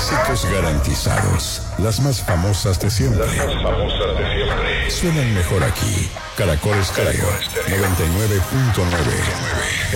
Éxitos garantizados. Las más famosas de siempre. Suenan mejor aquí. Caracol Estéreo 99.9